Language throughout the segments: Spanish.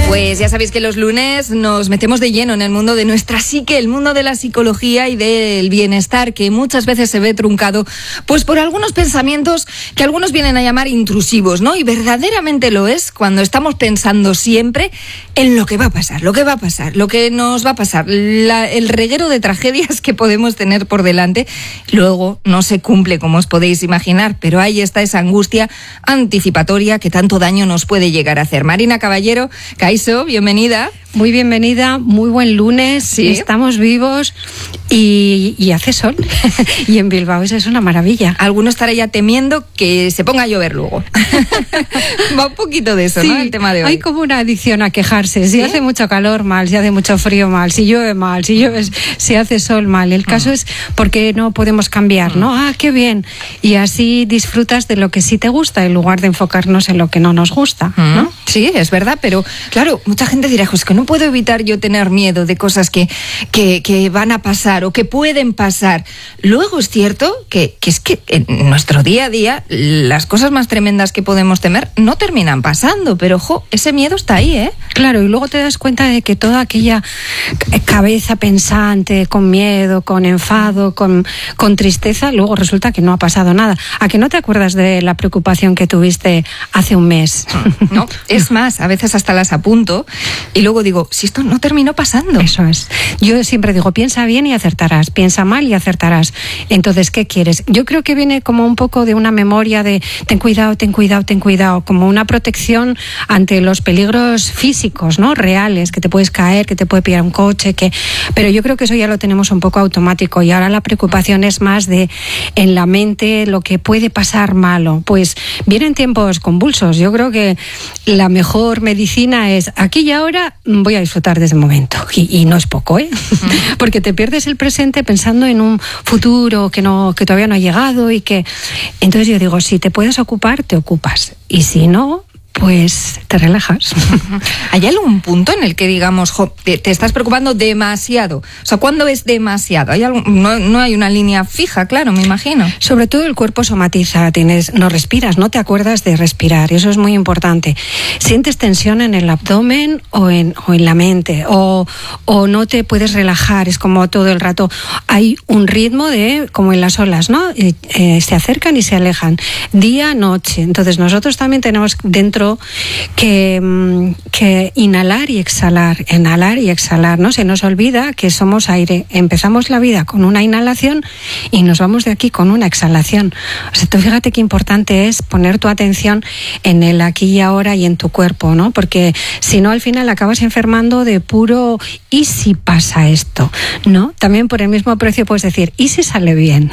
Pues ya sabéis que los lunes nos metemos de lleno en el mundo de nuestra psique, el mundo de la psicología y del bienestar, que muchas veces se ve truncado pues por algunos pensamientos que algunos vienen a llamar intrusivos, ¿no? Y verdaderamente lo es cuando estamos pensando siempre en lo que va a pasar, lo que va a pasar, lo que nos va a pasar, el reguero de tragedias que podemos tener por delante. Luego no se cumple, como os podéis imaginar, pero ahí está esa angustia anticipatoria que tanto daño nos puede llegar a hacer. Marina Caballero, Kaixo, bienvenida. Muy bienvenida, muy buen lunes, ¿sí? Estamos vivos y hace sol. Y en Bilbao eso es una maravilla. Alguno estará ya temiendo que se ponga a llover luego. Va un poquito de eso, sí, ¿no? El tema de hoy. Hay como una adicción a quejarse. Si hace mucho calor, mal. Si hace mucho frío, mal. Si llueve, mal. Si hace sol, mal. El caso es porque no podemos cambiar, ¿no? Ah, qué bien. Y así disfrutas de lo que sí te gusta en lugar de enfocarnos en lo que no nos gusta, ¿no? Sí, es verdad, pero claro, mucha gente dirá, pues que no puedo evitar yo tener miedo de cosas que van a pasar o que pueden pasar. Luego es cierto que es que en nuestro día a día las cosas más tremendas que podemos temer no terminan pasando, pero ojo, ese miedo está ahí, ¿eh? Claro, y luego te das cuenta de que toda aquella cabeza pensante, con miedo, con enfado, con tristeza, luego resulta que no ha pasado nada. ¿A que no te acuerdas de la preocupación que tuviste hace un mes? No, es más, a veces hasta las apunto y luego digo, si esto no terminó pasando. Eso es. Yo siempre digo, piensa bien y acertarás, piensa mal y acertarás. Entonces, ¿qué quieres? Yo creo que viene como un poco de una memoria de ten cuidado, ten cuidado, ten cuidado, como una protección ante los peligros físicos, ¿no? Reales, que te puedes caer, que te puede pillar un coche, pero yo creo que eso ya lo tenemos un poco automático y ahora la preocupación es más de en la mente lo que puede pasar malo. Pues vienen tiempos convulsos. Yo creo que la mejor medicina es aquí y ahora voy a disfrutar de ese momento. Y no es poco, ¿eh? Porque te pierdes el presente pensando en un futuro que todavía no ha llegado y que... Entonces yo digo, si te puedes ocupar, te ocupas. Y si no, pues te relajas. ¿Hay algún punto en el que digamos, te estás preocupando demasiado? O sea, ¿cuándo es demasiado? No hay una línea fija, claro, me imagino. Sobre todo el cuerpo somatiza, no respiras, no te acuerdas de respirar, y eso es muy importante. Sientes tensión en el abdomen o en la mente, o no te puedes relajar, es como todo el rato. Hay un ritmo como en las olas, ¿no? Se acercan y se alejan, día, noche. Entonces nosotros también tenemos dentro que inhalar y exhalar, ¿no? Se nos olvida que somos aire. Empezamos la vida con una inhalación y nos vamos de aquí con una exhalación. O sea, tú fíjate qué importante es poner tu atención en el aquí y ahora y en tu cuerpo, ¿no? Porque si no, al final acabas enfermando de puro ¿y si pasa esto? ¿No? También por el mismo precio puedes decir ¿y si sale bien?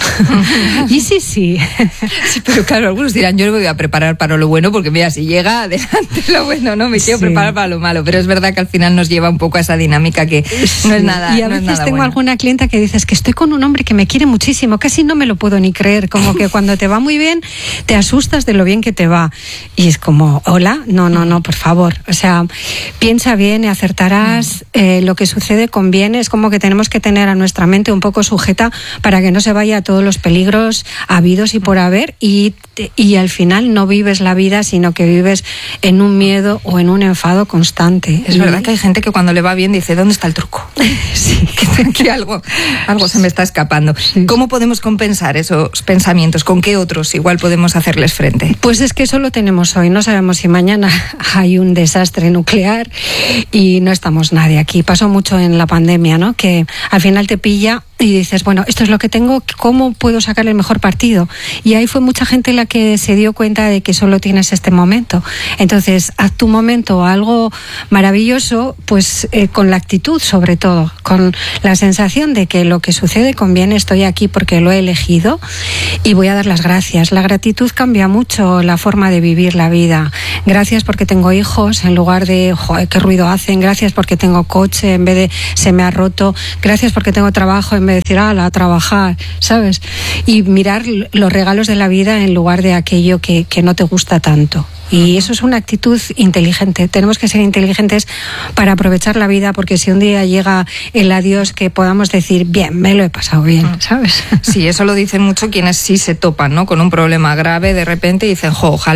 ¿Y si sí? Sí, pero claro, algunos dirán, yo me voy a preparar para lo bueno porque mira, si llega adelante lo bueno, no me quiero preparar para lo malo, pero es verdad que al final nos lleva un poco a esa dinámica que no es nada. Y a veces tengo alguna clienta que dices que estoy con un hombre que me quiere muchísimo, casi no me lo puedo ni creer, como que cuando te va muy bien te asustas de lo bien que te va y es como, hola, no, por favor, o sea, piensa bien y acertarás, lo que sucede conviene, es como que tenemos que tener a nuestra mente un poco sujeta para que no se vaya a todos los peligros habidos y por haber y al final no vives la vida, sino que vives en un miedo o en un enfado constante. Es verdad que hay gente que cuando le va bien dice, ¿dónde está el truco? Sí, que algo se me está escapando. Sí. ¿Cómo podemos compensar esos pensamientos? ¿Con qué otros igual podemos hacerles frente? Pues es que eso lo tenemos hoy. No sabemos si mañana hay un desastre nuclear y no estamos nadie aquí. Pasó mucho en la pandemia, ¿no? Que al final te pilla y dices, bueno, esto es lo que tengo, ¿cómo puedo sacar el mejor partido? Y ahí fue mucha gente la que se dio cuenta de que solo tienes este momento. Entonces, haz tu momento algo maravilloso, pues con la actitud sobre todo, con la sensación de que lo que sucede conviene, estoy aquí porque lo he elegido y voy a dar las gracias. La gratitud cambia mucho la forma de vivir la vida. Gracias porque tengo hijos en lugar de, joder, qué ruido hacen. Gracias porque tengo coche en vez de se me ha roto. Gracias porque tengo trabajo en vez de decir, a trabajar, ¿sabes? Y mirar los regalos de la vida en lugar de aquello que no te gusta tanto. Y eso es una actitud inteligente. Tenemos que ser inteligentes para aprovechar la vida, porque si un día llega el adiós, que podamos decir, bien, me lo he pasado bien, ¿sabes? Sí, eso lo dicen mucho quienes sí se topan, ¿no? Con un problema grave de repente y dicen, ojalá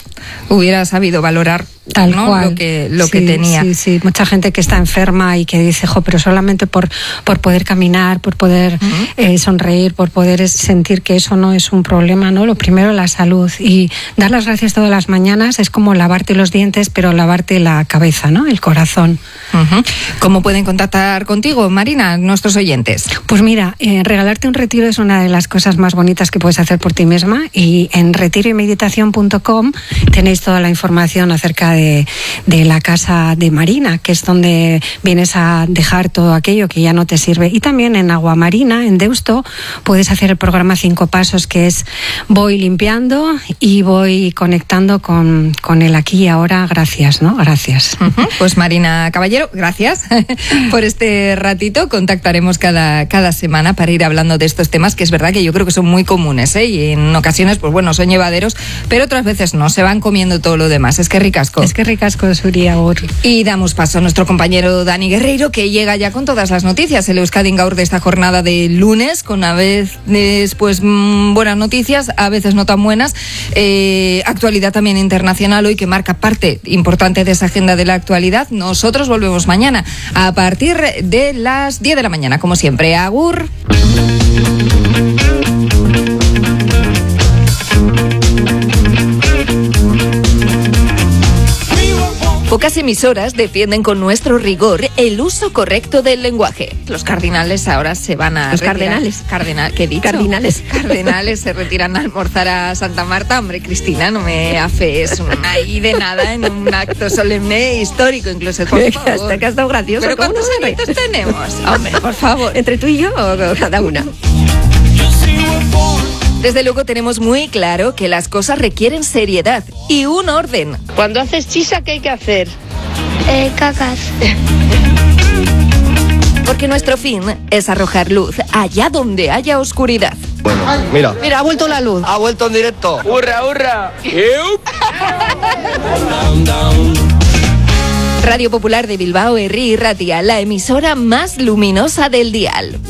hubiera sabido valorar tal ¿no? cual. lo que tenía. Sí, mucha gente que está enferma y que dice, pero solamente por poder caminar, por poder sonreír, por poder sentir que eso no es un problema, ¿no? Lo primero, la salud. Y dar las gracias todas las mañanas es como lavarte los dientes, pero lavarte la cabeza, ¿no? El corazón. ¿Cómo pueden contactar contigo, Marina, nuestros oyentes? Pues mira, regalarte un retiro es una de las cosas más bonitas que puedes hacer por ti misma, y en retiroymeditación.com tenéis toda la información acerca de la casa de Marina, que es donde vienes a dejar todo aquello que ya no te sirve. Y también en Agua Marina, en Deusto, puedes hacer el programa 5 pasos, que es voy limpiando y voy conectando con el aquí y ahora. Gracias, ¿no? Gracias. Pues Marina Caballero, gracias por este ratito. Contactaremos cada semana para ir hablando de estos temas, que es verdad que yo creo que son muy comunes, ¿eh? Y en ocasiones, pues bueno, son llevaderos, pero otras veces no, se van comiendo todo lo demás. Es que ricasco. Es que ricasco, Suria. Y damos paso a nuestro compañero Dani Guerreiro, que llega ya con todas las noticias. El Euskadi Gaur de esta jornada de lunes, con a veces pues buenas noticias, a veces no tan buenas. Actualidad también internacional hoy, que marca parte importante de esa agenda de la actualidad. Nosotros volvemos mañana a partir de las 10 de la mañana, como siempre. Agur. Pocas emisoras defienden con nuestro rigor el uso correcto del lenguaje. Los cardinales ahora se van a retirar. ¿Qué he dicho? Cardenales se retiran a almorzar a Santa Marta. Hombre, Cristina, no me afees ahí de nada en un acto solemne histórico, incluso. Por favor. Que ha estado gracioso. ¿Pero cuántos añitos tenemos? Hombre, por favor. Entre tú y yo, cada una. Desde luego tenemos muy claro que las cosas requieren seriedad y un orden. Cuando haces chisa, ¿qué hay que hacer? Cacas. Porque nuestro fin es arrojar luz allá donde haya oscuridad. Bueno, mira. Mira, ha vuelto la luz. Ha vuelto en directo. ¡Hurra, hurra! Radio Popular de Bilbao, Herri y Ratia, la emisora más luminosa del dial.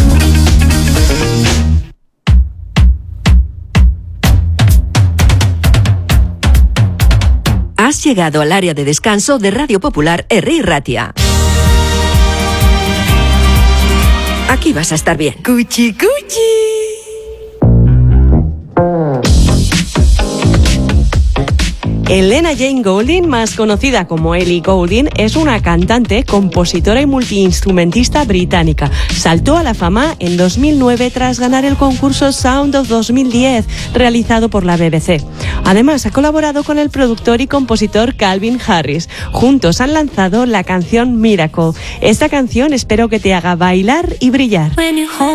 Has llegado al área de descanso de Radio Popular Herri y Ratia. Aquí vas a estar bien. ¡Cuchi, cuchi! Elena Jane Goulding, más conocida como Ellie Goulding, es una cantante, compositora y multiinstrumentista británica. Saltó a la fama en 2009 tras ganar el concurso Sound of 2010, realizado por la BBC. Además, ha colaborado con el productor y compositor Calvin Harris. Juntos han lanzado la canción Miracle. Esta canción espero que te haga bailar y brillar.